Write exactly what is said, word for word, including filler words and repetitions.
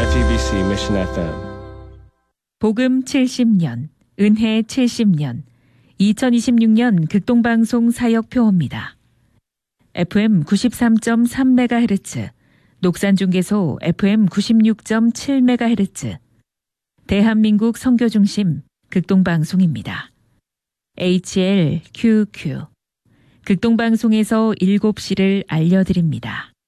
지티비씨 Mission 에프엠. 복음 칠십 년, 은혜 칠십 년, 이천이십육 년 극동방송 사역표어입니다. 에프엠 구십삼 점 삼 메가헤르츠, 녹산중계소 에프엠 구십육 점 칠 메가헤르츠, 대한민국 선교중심 극동방송입니다. 에이치엘큐큐, 극동방송에서 일곱 시를 알려드립니다.